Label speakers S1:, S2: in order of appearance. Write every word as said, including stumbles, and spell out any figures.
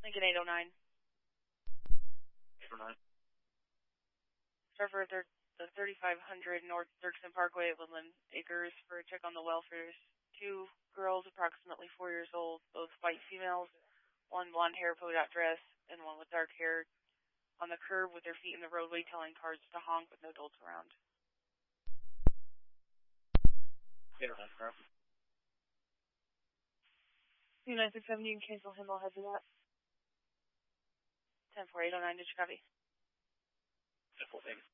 S1: Lincoln eight oh nine.
S2: eight oh nine.
S1: Server thir- the thirty-five hundred North Dirksen Parkway at Woodland Acres for a check on the welfares. Two girls approximately four years old, both white females, one blonde hair polka dot dress, and one with dark hair, on the curb with their feet in the roadway telling cars to honk with no adults around.
S2: eight oh nine, correct.
S1: two nine six seven, you can cancel him, I'll have that. ten four eight oh nine, did you copy?
S2: ten four, thanks.